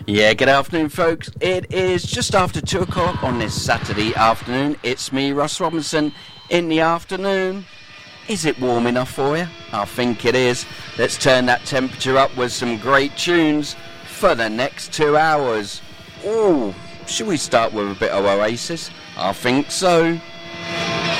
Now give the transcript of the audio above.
Yeah, good afternoon, folks. It is just after 2 o'clock on this Saturday afternoon. It's me, Russ Robinson, in the afternoon. Is it warm enough for you? I think it is. Let's turn that temperature up with some great tunes for the next 2 hours. Ooh, should we start with a bit of Oasis? I think so.